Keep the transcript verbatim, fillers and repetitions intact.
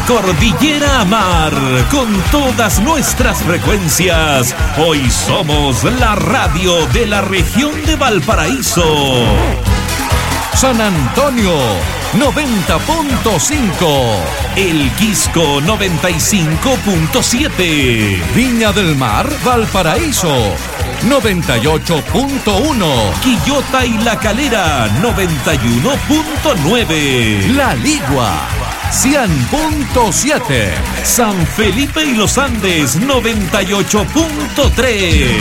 Cordillera a Mar, con todas nuestras frecuencias. Hoy somos la radio de la región de Valparaíso. San Antonio, noventa punto cinco. El Quisco, noventa y cinco punto siete. Viña del Mar, Valparaíso, noventa y ocho punto uno. Quillota y La Calera, noventa y uno punto nueve. La Ligua, cien punto siete. San Felipe y los Andes, noventa y ocho punto tres.